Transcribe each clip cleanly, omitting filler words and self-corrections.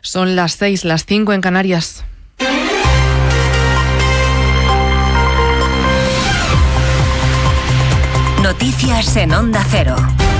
Son las 6, las 5 en Canarias. Noticias en Onda Cero.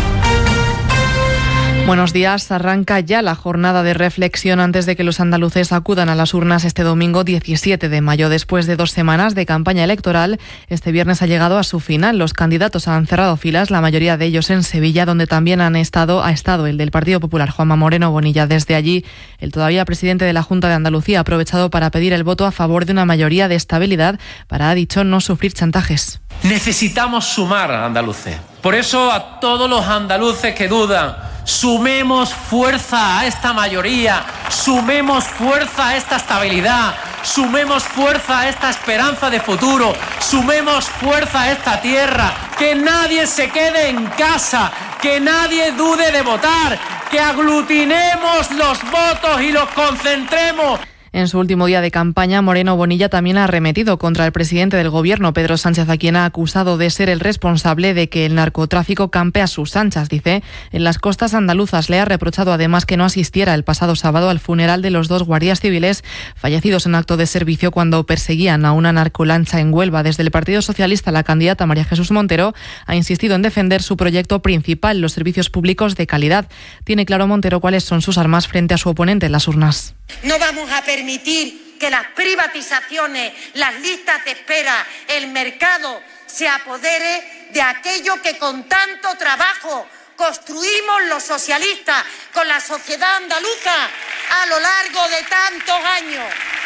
Buenos días. Arranca ya la jornada de reflexión antes de que los andaluces acudan a las urnas este domingo 17 de mayo. Después de 2 semanas de campaña electoral, este viernes ha llegado a su final. Los candidatos han cerrado filas, la mayoría de ellos en Sevilla, donde también ha estado el del Partido Popular, Juanma Moreno Bonilla. Desde allí, el todavía presidente de la Junta de Andalucía ha aprovechado para pedir el voto a favor de una mayoría de estabilidad para, ha dicho, no sufrir chantajes. Necesitamos sumar a andaluces. Por eso, a todos los andaluces que dudan, sumemos fuerza a esta mayoría, sumemos fuerza a esta estabilidad, sumemos fuerza a esta esperanza de futuro, sumemos fuerza a esta tierra, que nadie se quede en casa, que nadie dude de votar, que aglutinemos los votos y los concentremos. En su último día de campaña, Moreno Bonilla también ha arremetido contra el presidente del Gobierno, Pedro Sánchez, a quien ha acusado de ser el responsable de que el narcotráfico campe a sus anchas, dice, en las costas andaluzas. Le ha reprochado además que no asistiera el pasado sábado al funeral de los 2 guardias civiles fallecidos en acto de servicio cuando perseguían a una narcolancha en Huelva. Desde el Partido Socialista, la candidata María Jesús Montero ha insistido en defender su proyecto principal, los servicios públicos de calidad. Tiene claro Montero cuáles son sus armas frente a su oponente en las urnas. No vamos a permitir que las privatizaciones, las listas de espera, el mercado se apodere de aquello que con tanto trabajo construimos los socialistas con la sociedad andaluza a lo largo de tantos años.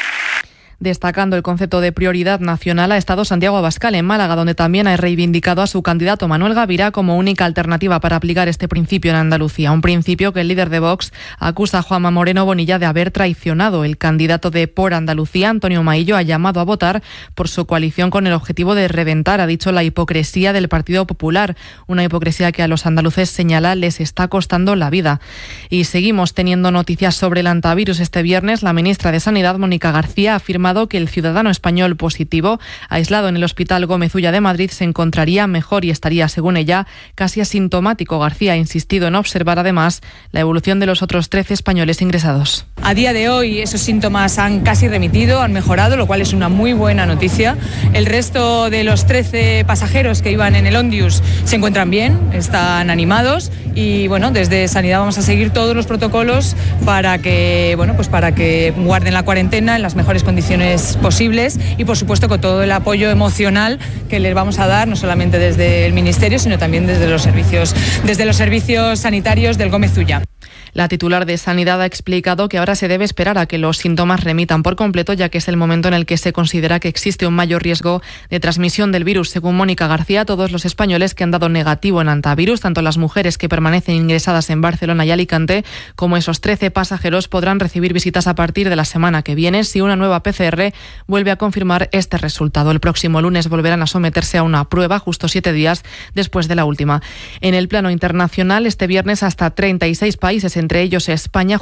Destacando el concepto de prioridad nacional, ha estado Santiago Abascal en Málaga, donde también ha reivindicado a su candidato Manuel Gavira como única alternativa para aplicar este principio en Andalucía. Un principio que el líder de Vox acusa a Juanma Moreno Bonilla de haber traicionado. El candidato de Por Andalucía, Antonio Maillo, ha llamado a votar por su coalición con el objetivo de reventar, ha dicho, la hipocresía del Partido Popular. Una hipocresía que a los andaluces, señala, les está costando la vida. Y seguimos teniendo noticias sobre el antivirus. Este viernes, la ministra de Sanidad, Mónica García, ha afirmado que el ciudadano español positivo, aislado en el Hospital Gómez Ulla de Madrid, se encontraría mejor y estaría, según ella, casi asintomático. García ha insistido en observar además la evolución de los otros 13 españoles ingresados. A día de hoy esos síntomas han casi remitido, han mejorado, lo cual es una muy buena noticia. El resto de los 13 pasajeros que iban en el Ondius se encuentran bien, están animados y bueno, desde Sanidad vamos a seguir todos los protocolos para que guarden la cuarentena en las mejores condiciones posibles y por supuesto con todo el apoyo emocional que les vamos a dar, no solamente desde el Ministerio, sino también desde los servicios sanitarios del Gómez Ulla. La titular de Sanidad ha explicado que ahora se debe esperar a que los síntomas remitan por completo, ya que es el momento en el que se considera que existe un mayor riesgo de transmisión del virus. Según Mónica García, todos los españoles que han dado negativo en antivirus, tanto las mujeres que permanecen ingresadas en Barcelona y Alicante, como esos 13 pasajeros, podrán recibir visitas a partir de la semana que viene si una nueva PCR vuelve a confirmar este resultado. El próximo lunes volverán a someterse a una prueba, justo 7 días después de la última. En el plano internacional, este viernes hasta 36 países, entre ellos España,